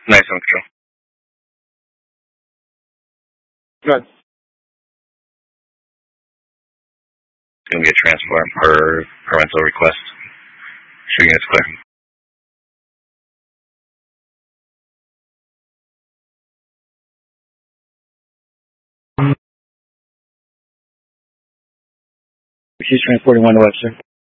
Nice on control. Good. It's going to be a transport per rental request. Sure, units clear. She's transporting 1 to Webster.